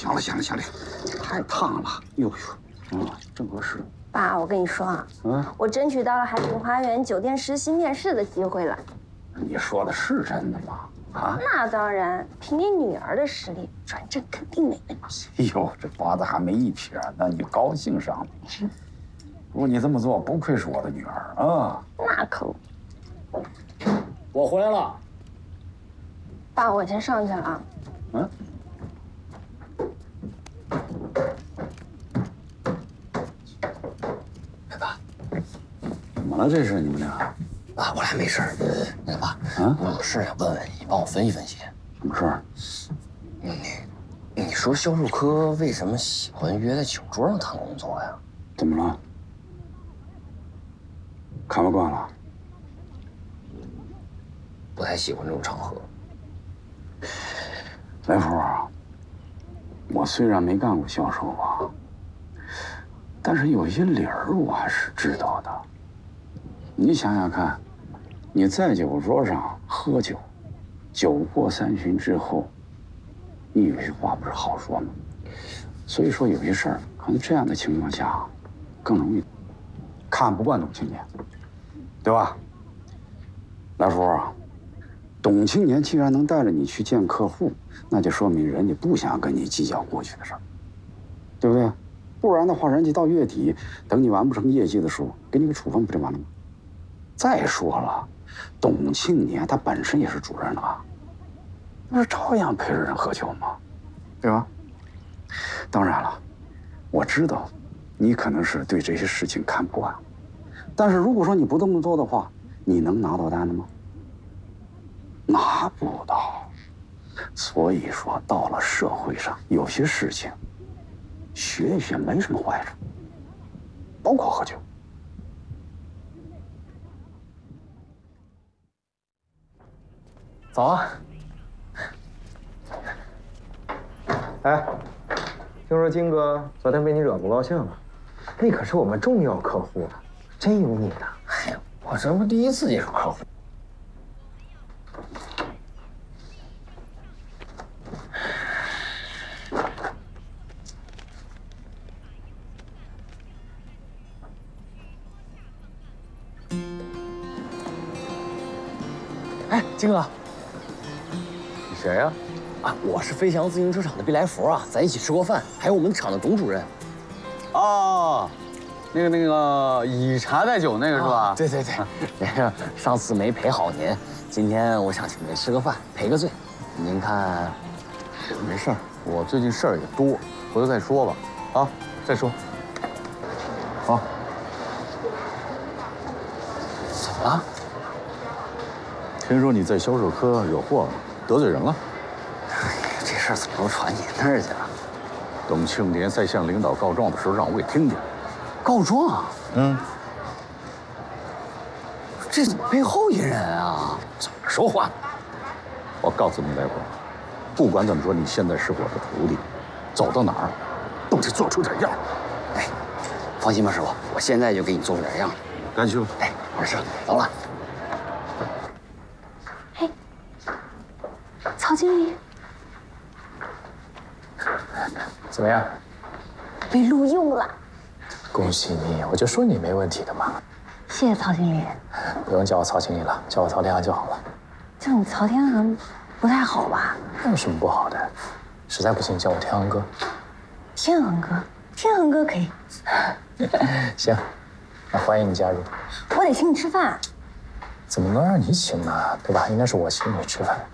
行了，太烫了，呦，正合适。 爸，我跟你说啊，我争取到了海景花园酒店实习面试的机会了。 你说的是真的吗？啊？ 那当然，凭你女儿的实力，转正肯定没问题。 哎呦，这八字还没一撇呢，你高兴上了。不过你这么做不愧是我的女儿啊。 那可不。 我回来了。 爸，我先上去了啊。 来爸， 怎么了？这是你们俩？ 爸，我俩没事儿。那个爸，我有事想问问你，帮我分析分析。 什么事儿？ 你说销售科为什么喜欢约在酒桌上谈工作呀？ 怎么了？看不惯了？ 不太喜欢这种场合。 来福啊，我虽然没干过销售啊，但是有些理儿我还是知道的。你想想看，你在酒桌上喝酒，酒过三巡之后，你有些话不是好说吗？所以说有些事儿，可能这样的情况下，更容易看不惯董青年，对吧？来福啊，董青年既然能带着你去见客户，那就说明人家不想跟你计较过去的事儿，对不对？不然的话，人家到月底等你完不成业绩的时候，给你个处分不就完了吗？再说了，董庆年他本身也是主任啊，那不是照样陪着人喝酒吗？对吧？当然了，我知道你可能是对这些事情看不惯，但是如果说你不这么做的话，你能拿到单的吗？拿不到。所以说，到了社会上，有些事情学一学没什么坏处，包括喝酒。 早啊！哎，听说金哥昨天被你惹不高兴了，那可是我们重要客户啊，真有你的。 哎呀，我这不第一次接触客户。哎，金哥， 你谁呀？ 啊，我是飞翔自行车厂的毕来福啊，咱一起吃过饭，还有我们厂的董主任。 哦，那个以茶代酒那个是吧？ 对对对，那个上次没陪好您，今天我想请您吃个饭，赔个罪。您看， 没事儿，我最近事儿也多，回头再说吧。啊，再说。好。 怎么了？ 听说你在销售科惹祸了，得罪人了。 这事儿怎么都传你那儿去了？ 董庆年在向领导告状的时候，让我给听见。 告状？这怎么背后隐人啊？怎么说话？ 我告诉你来福，不管怎么说，你现在是我的徒弟，走到哪儿都得做出点样。 哎，放心吧，师傅，我现在就给你做出点样。 赶紧去吧。 哎，没事，走了。 嘿，曹经理， 怎么样？ 被录用了。 恭喜你！我就说你没问题的嘛。 谢谢曹经理。 不用叫我曹经理了，叫我曹天航就好了。 叫你曹天航不太好吧？ 那有什么不好的？实在不行叫我天航哥。 天航哥，天航哥可以。 行，那欢迎你加入。 我得请你吃饭。 怎么能让你请呢？对吧？应该是我请你吃饭。